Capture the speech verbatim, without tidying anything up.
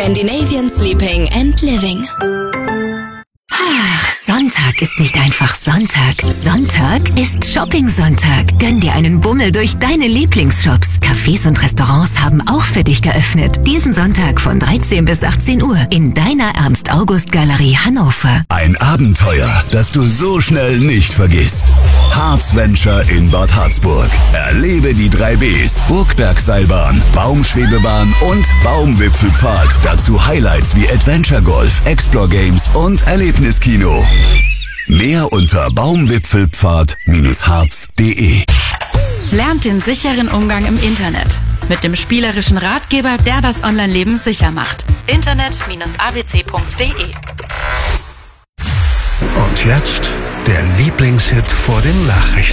Scandinavian Sleeping and Living. Ach, Sonntag ist nicht einfach Sonntag. Sonntag ist Shopping-Sonntag. Gönn dir einen Bummel durch deine Lieblingsshops. Cafés und Restaurants haben auch für dich geöffnet. Diesen Sonntag von dreizehn bis achtzehn Uhr in deiner Ernst-August-Galerie Hannover. Ein Abenteuer, das du so schnell nicht vergisst. Harz Venture in Bad Harzburg. Erlebe die drei Bs, Burgbergseilbahn, Baumschwebebahn und Baumwipfelpfad. Dazu Highlights wie Adventure Golf, Explore Games und Erlebniskino. Mehr unter baumwipfelpfad Bindestrich harz punkt de. Lernt den sicheren Umgang im Internet. Mit dem spielerischen Ratgeber, der das Online-Leben sicher macht. internet Bindestrich a b c punkt de. Und jetzt der Lieblingshit vor den Nachrichten.